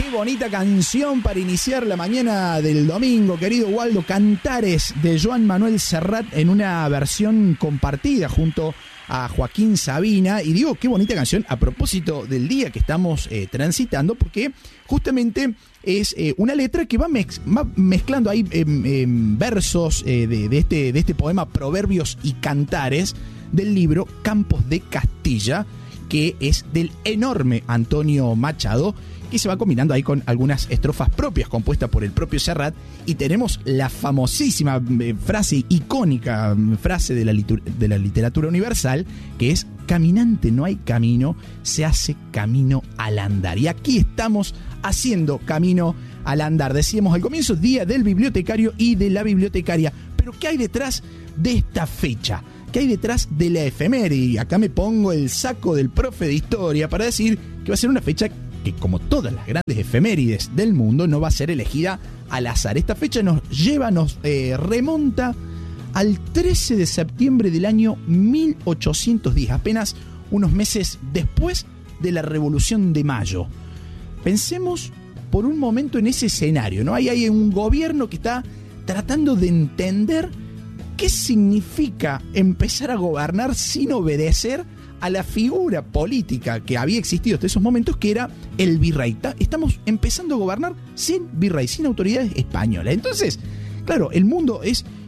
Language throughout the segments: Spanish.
Qué bonita canción para iniciar la mañana del domingo, querido Waldo. Cantares de Joan Manuel Serrat en una versión compartida junto a Joaquín Sabina. Y digo, qué bonita canción a propósito del día que estamos transitando, porque justamente es una letra que va mezclando ahí versos de este poema Proverbios y Cantares del libro Campos de Castilla, que es del enorme Antonio Machado, que se va combinando ahí con algunas estrofas propias compuestas por el propio Serrat, y tenemos la famosísima frase, icónica frase de la literatura universal, que es: caminante no hay camino, se hace camino al andar. Y aquí estamos haciendo camino al andar. Decíamos al comienzo, día del bibliotecario y de la bibliotecaria. Pero ¿qué hay detrás de esta fecha? ¿Qué hay detrás de la efeméride? Y acá me pongo el saco del profe de historia para decir que va a ser una fecha que, como todas las grandes efemérides del mundo, no va a ser elegida al azar. Esta fecha nos remonta al 13 de septiembre del año 1810, apenas unos meses después de la Revolución de Mayo. Pensemos por un momento en ese escenario, ¿no? Ahí hay un gobierno que está tratando de entender qué significa empezar a gobernar sin obedecer a la figura política que había existido hasta esos momentos, que era el virrey. Estamos empezando a gobernar sin virrey, sin autoridades españolas. Entonces, claro, el mundo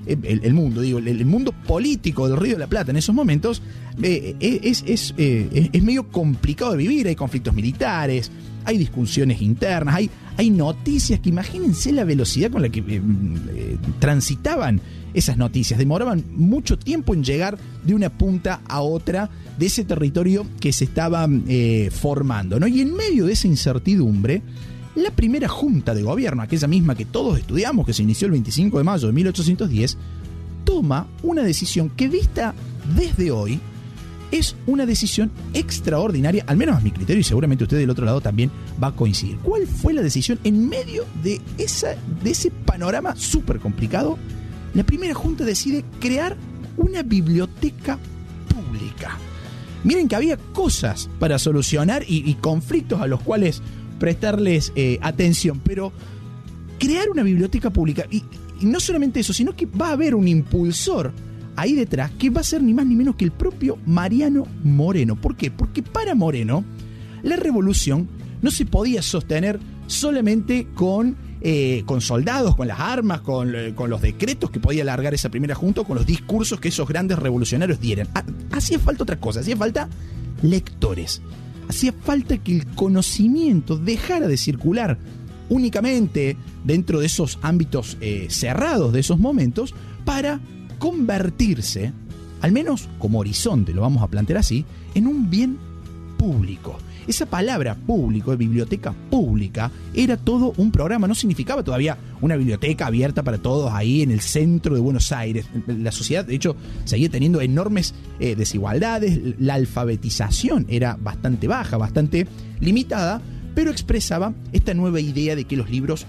político del Río de la Plata en esos momentos es medio complicado de vivir. Hay conflictos militares, hay discusiones internas, hay noticias que, imagínense la velocidad con la que transitaban esas noticias. Demoraban mucho tiempo en llegar de una punta a otra de ese territorio que se estaba formando, ¿no? Y en medio de esa incertidumbre, la primera junta de gobierno, aquella misma que todos estudiamos, que se inició el 25 de mayo de 1810, toma una decisión que, vista desde hoy, es una decisión extraordinaria, al menos a mi criterio, y seguramente usted del otro lado también va a coincidir. ¿Cuál fue la decisión en medio de ese panorama súper complicado? La primera junta decide crear una biblioteca pública. Miren que había cosas para solucionar y conflictos a los cuales prestarles atención, pero crear una biblioteca pública, y no solamente eso, sino que va a haber un impulsor ahí detrás que va a ser ni más ni menos que el propio Mariano Moreno. ¿Por qué? Porque para Moreno la revolución no se podía sostener solamente con soldados, con las armas, con los decretos que podía alargar esa primera junta, con los discursos que esos grandes revolucionarios dieran. Hacía falta otra cosa, hacía falta lectores. Hacía falta que el conocimiento dejara de circular únicamente dentro de esos ámbitos cerrados de esos momentos, para convertirse, al menos como horizonte, lo vamos a plantear así, en un bien público. Esa palabra público, de biblioteca pública, era todo un programa. No significaba todavía una biblioteca abierta para todos ahí en el centro de Buenos Aires. La sociedad, de hecho, seguía teniendo enormes desigualdades. La alfabetización era bastante baja, bastante limitada, pero expresaba esta nueva idea de que los libros,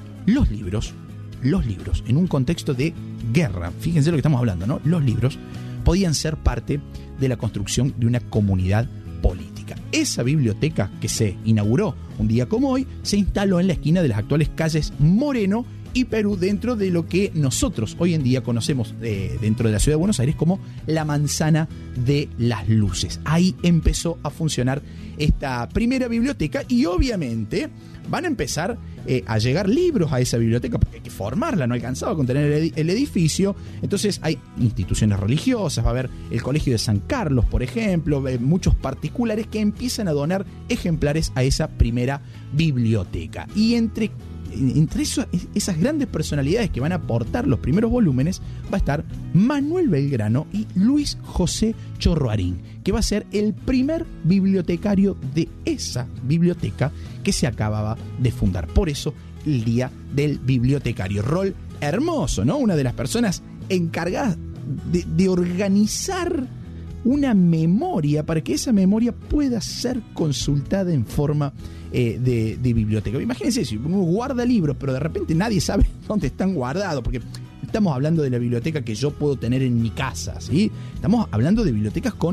en un contexto de guerra, fíjense lo que estamos hablando, ¿no? Los libros podían ser parte de la construcción de una comunidad política. Esa biblioteca, que se inauguró un día como hoy, se instaló en la esquina de las actuales calles Moreno y Perú, dentro de lo que nosotros hoy en día conocemos dentro de la ciudad de Buenos Aires como la Manzana de las Luces. Ahí empezó a funcionar esta primera biblioteca, y obviamente van a empezar a llegar libros a esa biblioteca, porque hay que formarla, no alcanzaba con tener el edificio. Entonces hay instituciones religiosas, va a haber el Colegio de San Carlos, por ejemplo, muchos particulares que empiezan a donar ejemplares a esa primera biblioteca. Y entre esas grandes personalidades que van a aportar los primeros volúmenes va a estar Manuel Belgrano y Luis José Chorroarín, que va a ser el primer bibliotecario de esa biblioteca que se acababa de fundar. Por eso el Día del Bibliotecario. Rol hermoso, ¿no? Una de las personas encargadas de organizar una memoria para que esa memoria pueda ser consultada en forma de biblioteca. Imagínense, si uno guarda libros, pero de repente nadie sabe dónde están guardados, porque estamos hablando de la biblioteca que yo puedo tener en mi casa, ¿sí? Estamos hablando de bibliotecas con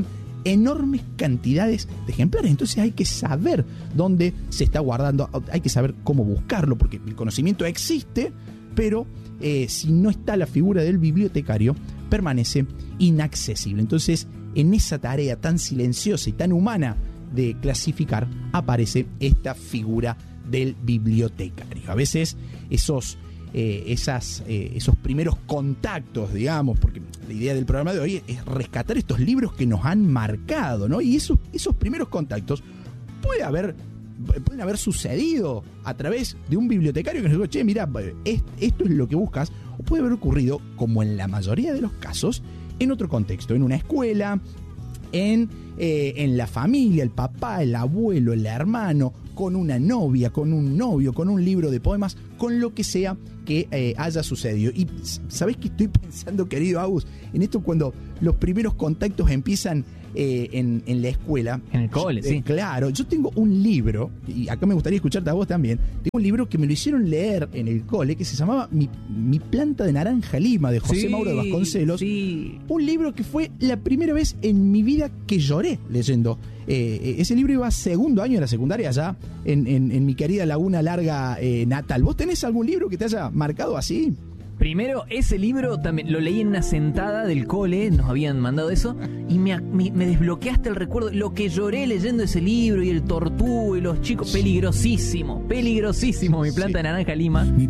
enormes cantidades de ejemplares. Entonces hay que saber dónde se está guardando, hay que saber cómo buscarlo, porque el conocimiento existe, pero si no está la figura del bibliotecario, permanece inaccesible. Entonces, en esa tarea tan silenciosa y tan humana de clasificar, aparece esta figura del bibliotecario. A veces esos primeros contactos, digamos, porque la idea del programa de hoy es rescatar estos libros que nos han marcado, ¿no? Y esos primeros contactos pueden haber sucedido a través de un bibliotecario que nos dijo, che, mira, esto es lo que buscas, o puede haber ocurrido, como en la mayoría de los casos, en otro contexto, en una escuela, en la familia, el papá, el abuelo, el hermano, con una novia, con un novio, con un libro de poemas, con lo que sea que haya sucedido. Y ¿sabés qué estoy pensando, querido Agus? En esto, cuando los primeros contactos empiezan en la escuela. En el cole, sí. Claro, yo tengo un libro, y acá me gustaría escucharte a vos también, tengo un libro que me lo hicieron leer en el cole, que se llamaba Mi planta de naranja lima, de José Mauro de Vasconcelos. Sí. Un libro que fue la primera vez en mi vida que lloré leyendo. Ese libro iba a segundo año de la secundaria allá en mi querida Laguna Larga natal. ¿Vos tenés algún libro que te haya marcado así? Primero, ese libro también lo leí en una sentada del cole, nos habían mandado eso, y me desbloqueaste el recuerdo, lo que lloré leyendo ese libro, y el tortugo y los chicos, peligrosísimo, Mi planta de naranja lima.